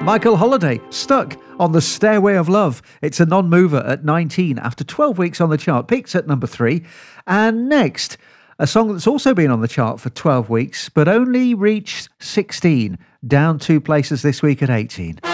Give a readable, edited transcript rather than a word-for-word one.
Michael Holiday, Stuck on the Stairway of Love. It's a non-mover at 19 after 12 weeks on the chart. Peaks at number 3. And next, a song that's also been on the chart for 12 weeks, but only reached 16, down 2 places this week at 18.